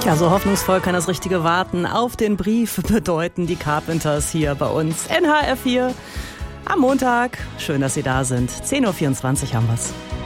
Ja, so hoffnungsvoll kann das richtige Warten auf den Brief bedeuten. Die Carpenters hier bei uns. NHR4 am Montag. Schön, dass Sie da sind. 10.24 Uhr haben wir's.